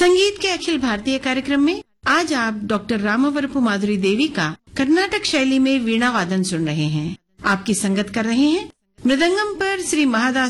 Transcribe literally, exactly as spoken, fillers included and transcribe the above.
संगीत के अखिल भारतीय कार्यक्रम में आज आप डॉक्टर रामवरपु माधुरी देवी का कर्नाटक शैली में वीणा वादन सुन रहे हैं। आपकी संगत कर रहे हैं मृदंगम पर श्री महादास